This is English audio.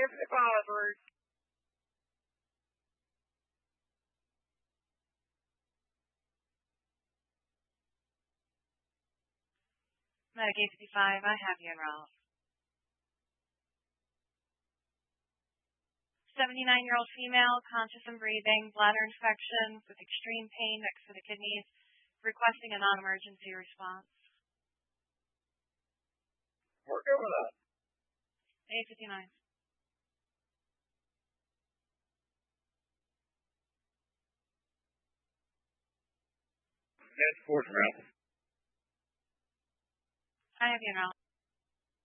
A55, Bruce. Medicaid 55, I have you enrolled. 79-year-old female, conscious and breathing, bladder infection with extreme pain next to the kidneys, requesting a non-emergency response. We're good with that. A59. That's 4th round. I have you enrolled.